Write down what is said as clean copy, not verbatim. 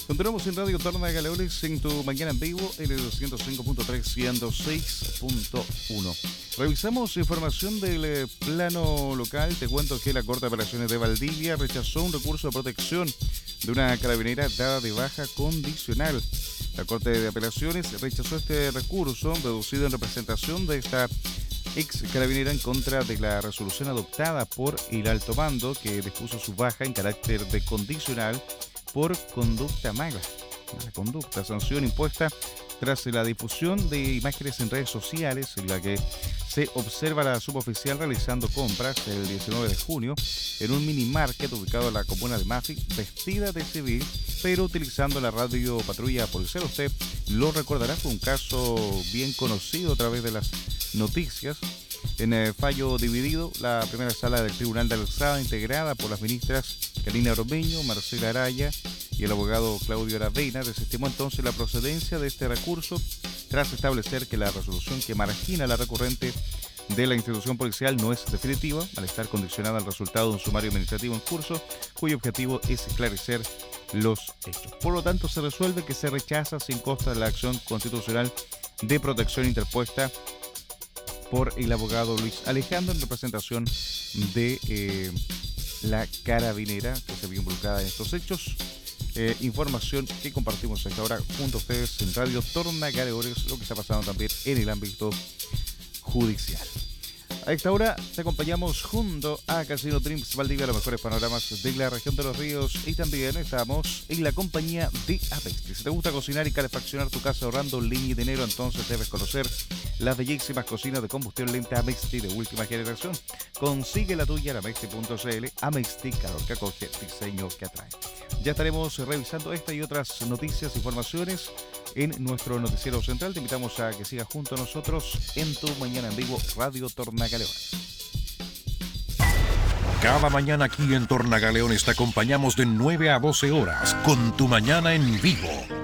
Continuamos en Radio Tornagaleones en tu mañana en vivo en el 205.3, 106.1. Revisamos información del plano local. Te cuento que la Corte de Apelaciones de Valdivia rechazó un recurso de protección de una carabinera dada de baja condicional. La Corte de Apelaciones rechazó este recurso deducido en representación de esta ex carabinera en contra de la resolución adoptada por el alto mando que dispuso su baja en carácter de condicional por conducta mala. La conducta, sanción impuesta tras la difusión de imágenes en redes sociales en la que se observa a la suboficial realizando compras el 19 de junio en un mini market ubicado en la comuna de Mafi, vestida de civil, pero utilizando la radio patrulla policial. Usted lo recordará, fue un caso bien conocido a través de las noticias. En el fallo dividido, la primera sala del Tribunal de Alzada, integrada por las ministras Karina Ormeño, Marcela Araya y el abogado Claudio Aravena, desestimó entonces la procedencia de este recurso tras establecer que la resolución que margina la recurrente de la institución policial no es definitiva, al estar condicionada al resultado de un sumario administrativo en curso, cuyo objetivo es esclarecer los hechos. Por lo tanto, se resuelve que se rechaza sin costa la acción constitucional de protección interpuesta por el abogado Luis Alejandro en representación de la carabinera que se vio involucrada en estos hechos. Información que compartimos hasta ahora junto a ustedes en Radio Tornagaleones, lo que está pasando también en el ámbito judicial. A esta hora te acompañamos junto a Casino Dreams Valdivia, los mejores panoramas de la región de los ríos, y también estamos en la compañía de Amexti. Si te gusta cocinar y calefaccionar tu casa ahorrando leña y dinero, entonces debes conocer las bellísimas cocinas de combustión lenta Amexti de última generación. Consigue la tuya en amexti.cl. Amexti, calor que acoge, diseño que atrae. Ya estaremos revisando esta y otras noticias, informaciones en nuestro noticiero central. Te invitamos a que sigas junto a nosotros en tu mañana en vivo, Radio Tornagaleones. Cada mañana aquí en Tornagaleones te acompañamos de 9 a 12 horas con tu mañana en vivo.